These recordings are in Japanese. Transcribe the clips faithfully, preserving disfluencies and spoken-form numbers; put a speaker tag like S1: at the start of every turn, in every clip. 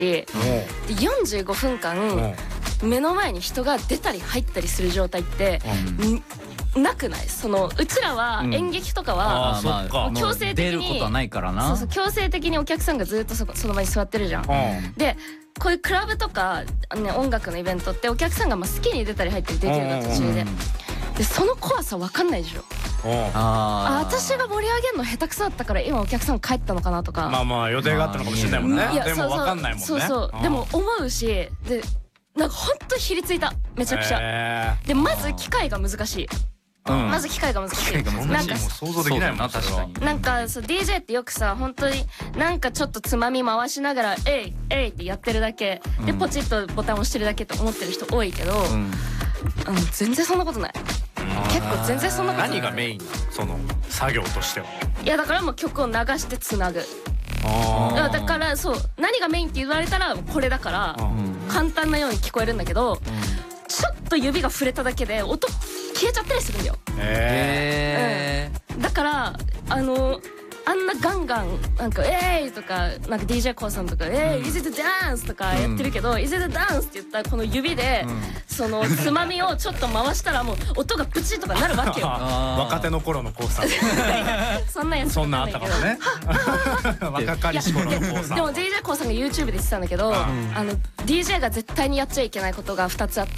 S1: でよんじゅうごふんかん目の前に人が出たり入ったりする状態ってなくない？そのうちらは演劇とかは強制的に
S2: 出ることはないからな。
S1: そうそう、強制的にお客さんがずっとそその場に座ってるじゃん。でこういうクラブとか、ね、音楽のイベントってお客さんがまあ好きに出たり入ったりできるの途中で。でその怖さ分かんないでしょ。あ、私が盛り上げるの下手くそだったから今お客さん帰ったのかなとか。
S3: まあまあ予定があったのかもしれないもんね。でも分かんないもんね。
S1: そうそう、でも思うし、でなんかほんとひりついた、めちゃくちゃ。でまず機械が難しい。まず機械が難しい。
S3: なんか想像できないもん。確かに。
S1: なんかそう ディージェー ってよくさ、本当になんかちょっとつまみ回しながら「えいえい」ってやってるだけでポチッとボタン押してるだけと思ってる人多いけど、あの全然そんなことない。結構全然そんなことない。
S3: 何がメイン？その作業としては。い
S1: やだからもう曲を流してつなぐ。だからそう、何がメインって言われたらこれだから簡単なように聞こえるんだけど、ちょっと指が触れただけで音消えちゃったりするんだよ。へえ。だからあのあんなガンガンなんか「えーい!」とかなんか ディージェー コウさんとか「えーい! Is it dance?」とかやってるけど「Is it dance?」って言ったらこの指でそのつまみをちょっと回したらもう音がプチとかなるわけよ。
S3: 若手の頃のコウさん。
S1: そんなやつ
S3: そんなあったからね。若かりし頃のコウさん。
S1: でも ディージェー コウさんが YouTube で言ってたんだけど、あの ディージェー が絶対にやっちゃいけないことがふたつあって、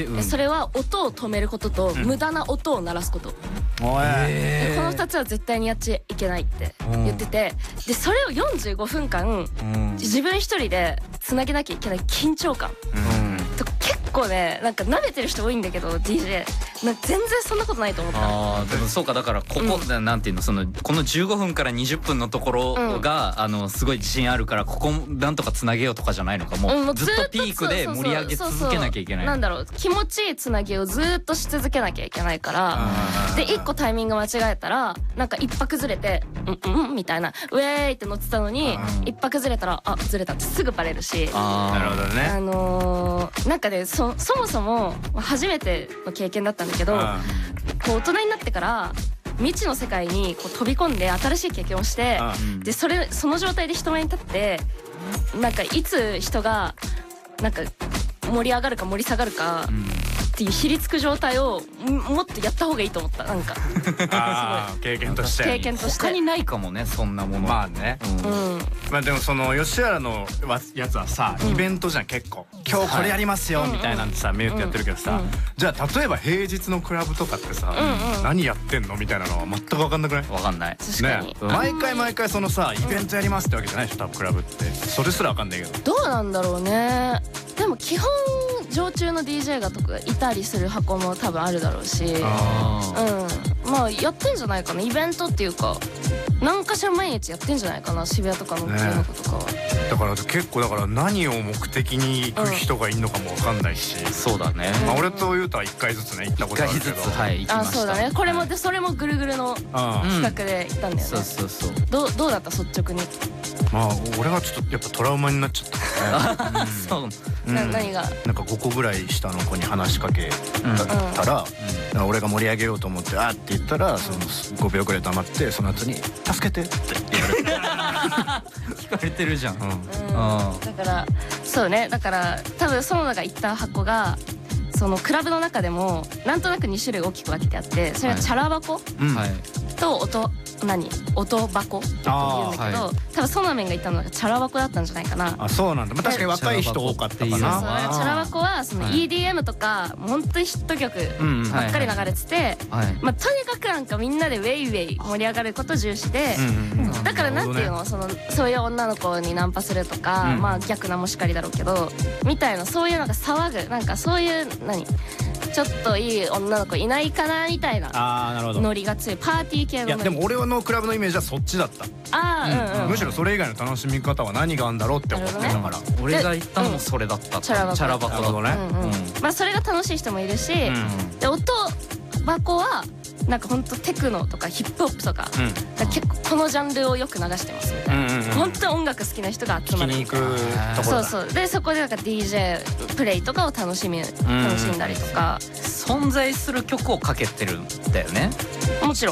S1: それは音を止めることと無駄な音を鳴らすこと。このふたつは絶対にやっちゃいけないって言ってて、でそれをよんじゅうごふんかん自分一人でつなげなきゃいけない緊張感と結構ね、なんか舐めてる人多いんだけど ディージェー なんか全然そんなことないと思った。
S2: ああでもそうか、だからここ、うん、なんていうの、そのこのじゅうごふんからにじゅっぷんのところが、うん、あのすごい自信あるからここなんとかつなげようとかじゃないのか、もう、うん、ずっとピークで盛り上げ続けなきゃいけない。
S1: なんだろう、気持ちいいつなぎをずっとし続けなきゃいけないから、でいっこタイミング間違えたらなんか一拍ずれて「うんうん」みたいな「ウェーイ!」って乗ってたのに一拍ずれたら「あずれた」ってすぐバレるし。
S3: なるほどね。
S1: あのー、なんかね、そそもそも初めての経験だったんだけど、こう大人になってから未知の世界にこう飛び込んで新しい経験をして、でそれその状態で人前に立ってなんかいつ人がなんか盛り上がるか盛り下がるかっていうひりつく状態をもっとやった方がいいと思った。なんか
S3: ああ経験として
S1: 経験として
S2: 他にないかもね、そんなもの。
S3: まあね、まあでもその吉原のやつはさイベントじゃん。結構今日これやりますよみたいなんてさメールやってるけどさ、じゃあ例えば平日のクラブとかってさ何やってんのみたいなのは全く分かんなくない？
S2: 分かんない。
S1: 確かに
S3: 毎回毎回そのさイベントやりますってわけじゃないでしょ多分クラブって。それすら分かんないけど
S1: どうなんだろうね。でも基本常駐の ディージェー がとかいたりする箱も多分あるだろうし、うん、まあやってんじゃないかな。イベントっていうか何かしら毎日やってんじゃないかな、渋谷とかの上の子とかは。
S3: だから結構だから何を目的に行く人がいるのかも分かんないし。
S2: そうだね。
S3: まあ俺とゆうたはいっかいずつね行ったことあるけど。
S2: はい行きました。
S1: あ、そうだね。これもでそれもぐるぐるの企画で行ったんだよね。
S2: そうそうそう。
S1: どうどうだった率直に？
S3: まあ俺はちょっとやっぱトラウマになっちゃったね。
S1: そう。な何が？
S3: なんかごこぐらい下の子に話しかけたら、俺が盛り上げようと思ってあって言ったら、そのごびょうぐらい黙ってその後に助けてって言われて。
S2: 聞かれてるじゃん。
S1: だからそうね。だから多分園田が言った箱がそのクラブの中でもなんとなくに種類大きく分けてあって、それはチャラ箱と音何音箱って言うんだけど、多分ソナメンが言ったのがチャラ箱だったんじゃないかな。
S3: あ、そうなんだ。まあ確かに若い人多かったかな。そうそう、チ
S1: ャラ箱はその イーディーエム とか本当にヒット曲ばっかり流れてて、まあとにかくなんかみんなでウェイウェイ盛り上がること重視で、だからなんていうの、そのそういう女の子にナンパするとか、まあ逆なもしかりだろうけどみたいな、そういうなんか騒ぐ、なんかそういう何ちょっといい女の子いないかなみたいなノリが強いパーティー系の。
S3: いやでも俺のクラブのイメージはそっちだった。
S1: ああ、
S3: むしろそれ以外の楽しみ方は何があるんだろうって思ってたから、
S2: 俺が言ったのもそれだった。チャラ箱だね。
S1: まあそれが楽しい人もいるし、で音箱はなんかほんとテクノとかヒップホップとか結構このジャンルをよく流してますみたいな、本当に音楽好きな人が集まるみたいな。そうそう。でそこでなんか ディージェー プレイとかを楽しみ楽しんだりとか。
S2: 存在する曲をかけてるんだよね。
S1: もちろん。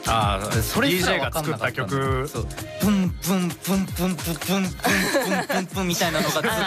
S3: ああ
S2: それ
S3: ディージェー
S2: が
S3: が作った曲
S2: プンプンプンプンプンプンプンプンプンみたいなのがずっ